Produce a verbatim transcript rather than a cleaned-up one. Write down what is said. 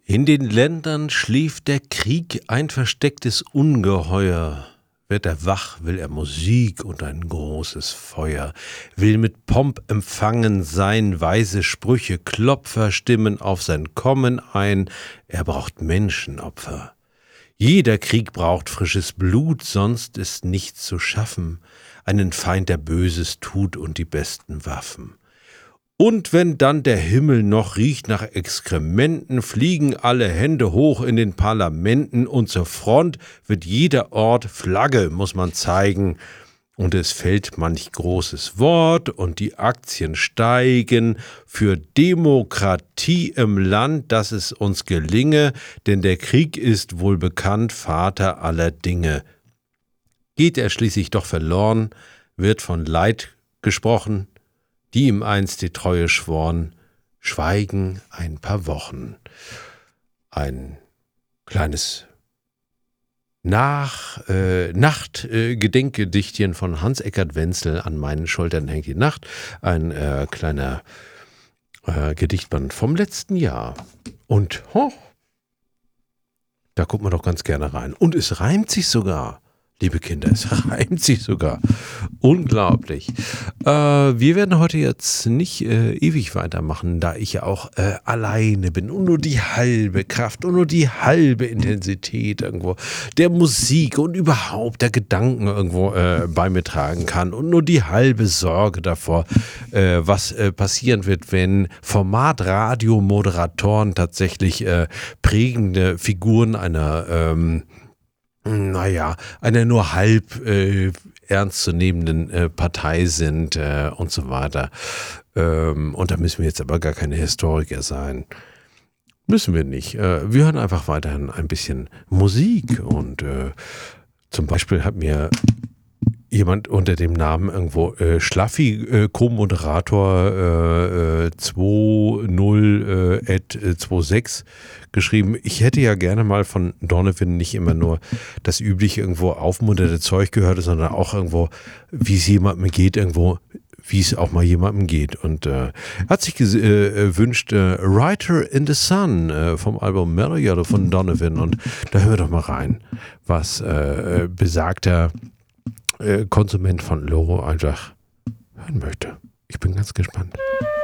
In den Ländern schläft der Krieg, ein verstecktes Ungeheuer. Wird er wach, will er Musik und ein großes Feuer, will mit Pomp empfangen sein, weise Sprüche, Klopfer stimmen auf sein Kommen ein, er braucht Menschenopfer. Jeder Krieg braucht frisches Blut, sonst ist nichts zu schaffen, einen Feind, der Böses tut und die besten Waffen. Und wenn dann der Himmel noch riecht nach Exkrementen, fliegen alle Hände hoch in den Parlamenten und zur Front wird jeder Ort Flagge, muss man zeigen. Und es fällt manch großes Wort und die Aktien steigen für Demokratie im Land, dass es uns gelinge, denn der Krieg ist wohl bekannt, Vater aller Dinge. Geht er schließlich doch verloren, wird von Leid gesprochen, die ihm einst die Treue schworen, schweigen ein paar Wochen. Ein kleines Nach, äh, Nacht-Gedenkgedichtchen äh, von Hans-Eckert Wenzel, An meinen Schultern hängt die Nacht. Ein äh, kleiner äh, Gedichtband vom letzten Jahr. Und ho, da guckt man doch ganz gerne rein. Und es reimt sich sogar. Liebe Kinder, es reimt sich sogar. Unglaublich. Äh, wir werden heute jetzt nicht äh, ewig weitermachen, da ich ja auch äh, alleine bin und nur die halbe Kraft und nur die halbe Intensität irgendwo der Musik und überhaupt der Gedanken irgendwo äh, bei mir tragen kann und nur die halbe Sorge davor, äh, was äh, passieren wird, wenn Formatradio-Moderatoren tatsächlich äh, prägende Figuren einer ähm, naja, einer nur halb äh, ernstzunehmenden äh, Partei sind äh, und so weiter. Ähm, und da müssen wir jetzt aber gar keine Historiker sein. Müssen wir nicht. Äh, wir hören einfach weiterhin ein bisschen Musik. Und äh, zum Beispiel hat mir jemand unter dem Namen irgendwo äh, Schlaffi, äh, Co-Moderator äh, äh, zwei null äh, at sechsundzwanzig geschrieben, ich hätte ja gerne mal von Donovan nicht immer nur das übliche irgendwo aufmunternde Zeug gehört, sondern auch irgendwo, wie es jemandem geht, irgendwo, wie es auch mal jemandem geht. Und äh, hat sich gewünscht, äh, äh, Writer in the Sun äh, vom Album Melody von Donovan. Und da hören wir doch mal rein, was äh, besagter Konsument von Loro einfach hören möchte. Ich bin ganz gespannt.